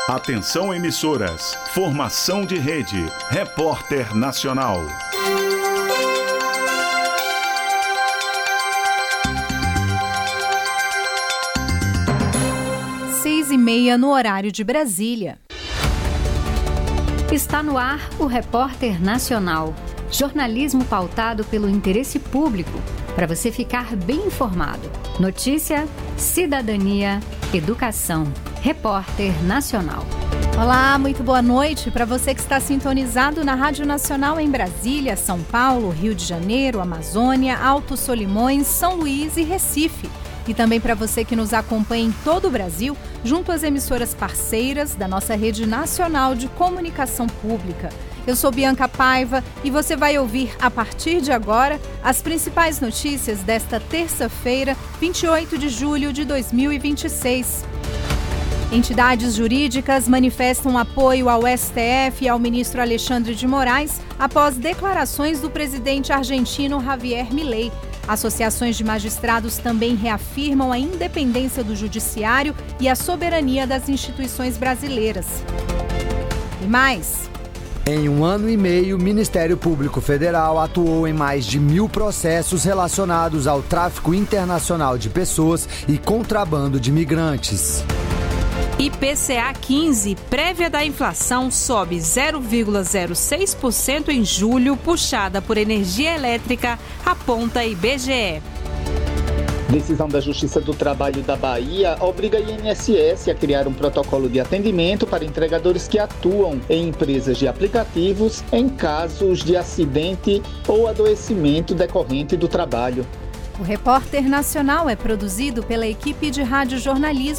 Atenção emissoras, formação de rede, Repórter Nacional. 6h30 no horário de Brasília. Está no ar o Repórter Nacional. Jornalismo pautado pelo interesse público, para você ficar bem informado. Notícia, cidadania, educação. Repórter Nacional. Olá, muito boa noite para você que está sintonizado na Rádio Nacional em Brasília, São Paulo, Rio de Janeiro, Amazônia, Alto Solimões, São Luís e Recife. E também para você que nos acompanha em todo o Brasil, junto às emissoras parceiras da nossa rede nacional de comunicação pública. Eu sou Bianca Paiva e você vai ouvir, a partir de agora, as principais notícias desta terça-feira, 28 de julho de 2026. Entidades jurídicas manifestam apoio ao STF e ao ministro Alexandre de Moraes após declarações do presidente argentino Javier Milei. Associações de magistrados também reafirmam a independência do judiciário e a soberania das instituições brasileiras. E mais... Em 1 ano e meio, o Ministério Público Federal atuou em mais de 1.000 processos relacionados ao tráfico internacional de pessoas e contrabando de migrantes. IPCA 15, prévia da inflação, sobe 0,06% em julho, puxada por energia elétrica, aponta IBGE. Decisão da Justiça do Trabalho da Bahia obriga a INSS a criar um protocolo de atendimento para entregadores que atuam em empresas de aplicativos em casos de acidente ou adoecimento decorrente do trabalho. O Repórter Nacional é produzido pela equipe de rádio jornalismo